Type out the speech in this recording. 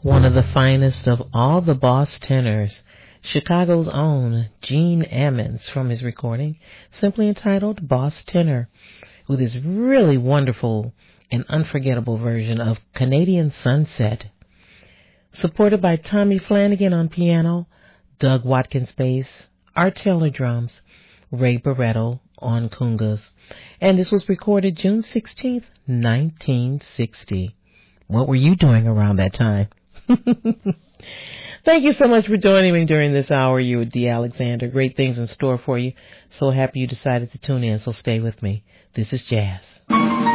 One of the finest of all the boss tenors, Chicago's own Gene Ammons, from his recording, simply entitled Boss Tenor, with his really wonderful and unforgettable version of Canadian Sunset. Supported by Tommy Flanagan on piano, Doug Watkins bass, Art Taylor drums, Ray Barretto on congas. And this was recorded June 16th, 1960. What were you doing around that time? Thank you so much for joining me during this hour. You with D. Alexander. Great things in store for you. So happy you decided to tune in, so stay with me. This is Jazz.